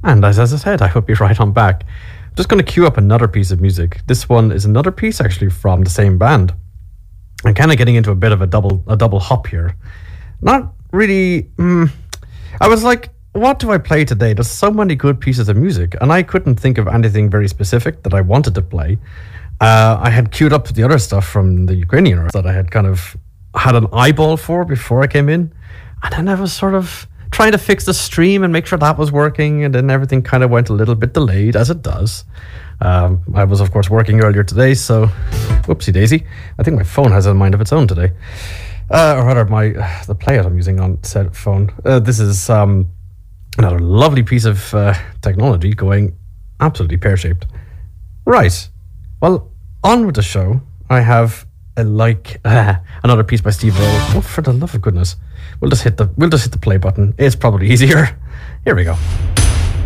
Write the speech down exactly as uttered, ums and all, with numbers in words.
And as, as I said, I would be right on back. I'm just going to cue up another piece of music. This one is another piece actually from the same band. I'm kind of getting into a bit of a double a double hop here. Not really... Mm, I was like, what do I play today? There's so many good pieces of music, and I couldn't think of anything very specific that I wanted to play. Uh, I had queued up the other stuff from the Ukrainian that I had kind of had an eyeball for before I came in. And then I was sort of trying to fix the stream and make sure that was working, and then everything kind of went a little bit delayed, as it does. Um, I was, of course, working earlier today, so whoopsie daisy. I think my phone has a mind of its own today. Uh, or rather, my uh, the player I'm using on said phone. Uh, this is um, another lovely piece of uh, technology going absolutely pear-shaped. Right. Well, on with the show. I have a, like uh, another piece by Steve Earle. Oh, for the love of goodness! We'll just hit the we'll just hit the play button. It's probably easier. Here we go.